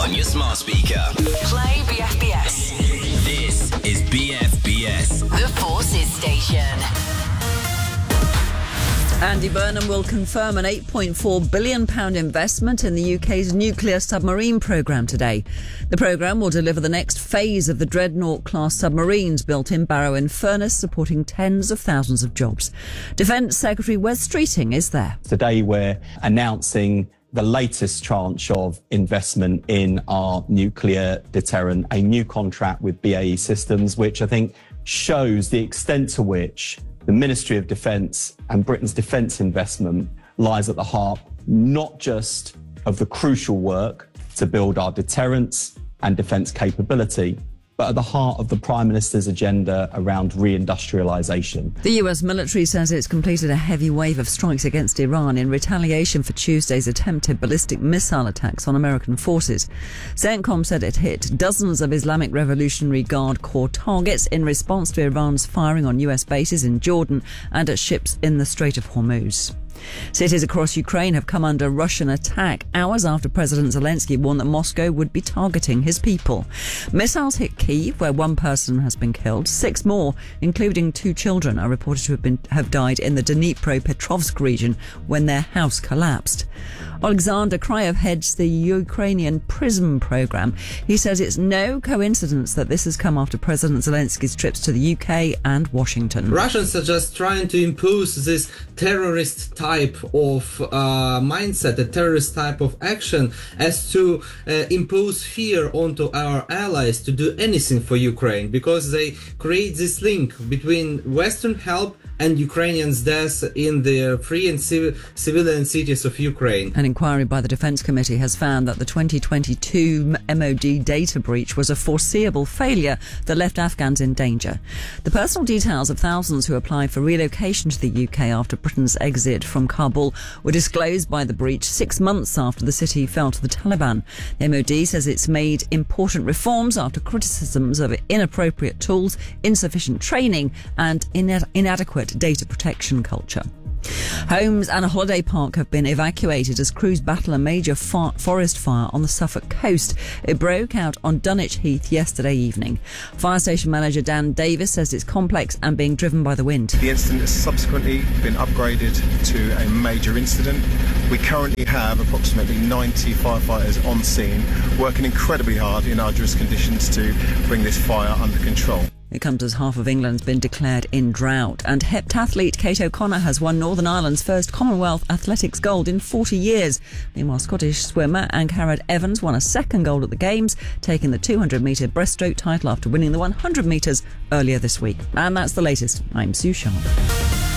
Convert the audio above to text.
on your smart speaker. Play BFBS. This is BFBS. The Forces Station. Andy Burnham will confirm an £8.4 billion investment in the UK's nuclear submarine programme today. The programme will deliver the next phase of the Dreadnought-class submarines built in Barrow-in-Furness, supporting tens of thousands of jobs. Defence Secretary Wes Streeting is there. Today we're announcing the latest tranche of investment in our nuclear deterrent, a new contract with BAE Systems, which I think shows the extent to which the Ministry of Defence and Britain's defence investment lies at the heart not just of the crucial work to build our deterrence and defence capability, but at the heart of the Prime Minister's agenda around reindustrialisation. The US military says it's completed a heavy wave of strikes against Iran in retaliation for Tuesday's attempted ballistic missile attacks on American forces. CENTCOM said it hit dozens of Islamic Revolutionary Guard Corps targets in response to Iran's firing on US bases in Jordan and at ships in the Strait of Hormuz. Cities across Ukraine have come under Russian attack hours after President Zelensky warned that Moscow would be targeting his people. Missiles hit Kyiv, where one person has been killed. 6 more, including 2 children, are reported to have died in the Dnipropetrovsk region when their house collapsed. Alexander Kryev heads the Ukrainian PRISM program. He says it's no coincidence that this has come after President Zelensky's trips to the UK and Washington. Russians are just trying to impose this terrorist type of mindset, a terrorist type of action, as to impose fear onto our allies to do anything for Ukraine, because they create this link between Western help and Ukrainians' deaths in the free and civilian cities of Ukraine. An inquiry by the Defence Committee has found that the 2022 MOD data breach was a foreseeable failure that left Afghans in danger. The personal details of thousands who applied for relocation to the UK after Britain's exit from Kabul were disclosed by the breach 6 months after the city fell to the Taliban. The MOD says it's made important reforms after criticisms of inappropriate tools, insufficient training and inadequate data protection culture. Homes and a holiday park have been evacuated as crews battle a major forest fire on the Suffolk coast. It broke out on Dunwich Heath yesterday evening. Fire station manager Dan Davis says it's complex and being driven by the wind. The incident has subsequently been upgraded to a major incident. We currently have approximately 90 firefighters on scene, working incredibly hard in arduous conditions to bring this fire under control. It comes as half of England's been declared in drought. And heptathlete Kate O'Connor has won Northern Ireland's first Commonwealth Athletics gold in 40 years. Meanwhile, Scottish swimmer Ann-Carrad Evans won a second gold at the Games, taking the 200-metre breaststroke title after winning the 100 metres earlier this week. And that's the latest. I'm Sue Sharp.